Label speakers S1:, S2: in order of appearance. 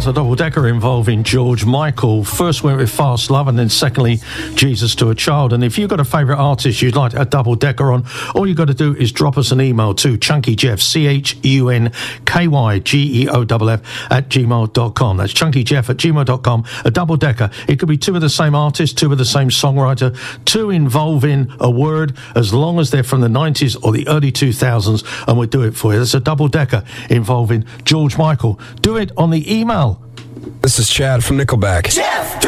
S1: a double-decker involving George Michael. First went with Fast Love, and then secondly, Jesus to a Child. And if you've got a favourite artist you'd like a double-decker on, all you've got to do is drop us an email to chunkyjeff, CHUNKYGEOFF @gmail.com. That's chunkyjeff @gmail.com. A double-decker. It could be two of the same artist, two of the same songwriter, two involving a word, as long as they're from the 90s or the early 2000s, and we'll do it for you. That's a double-decker involving George Michael. Do it on the email.
S2: This is Chad from Nickelback.
S3: Jeff!